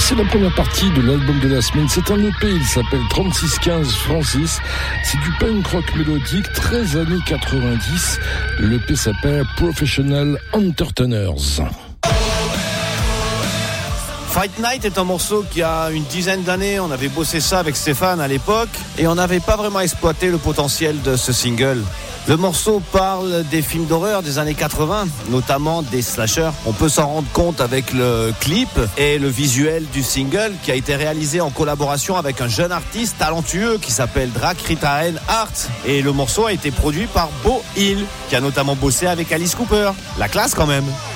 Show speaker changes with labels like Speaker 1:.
Speaker 1: C'est la première partie de l'album de la semaine. C'est un EP, il s'appelle 3615 Francis. C'est du punk rock mélodique, 13 années 90. L'EP s'appelle Professional Entertainers.
Speaker 2: Fight Night est un morceau qui a une dizaine d'années. On avait bossé ça avec Stéphane à l'époque et on n'avait pas vraiment exploité le potentiel de ce single. Le morceau parle des films d'horreur des années 80, notamment des slashers. On peut s'en rendre compte avec le clip et le visuel du single qui a été réalisé en collaboration avec un jeune artiste talentueux qui s'appelle Drakritaen Art. Et le morceau a été produit par Beau Hill, qui a notamment bossé avec Alice Cooper. La classe quand même.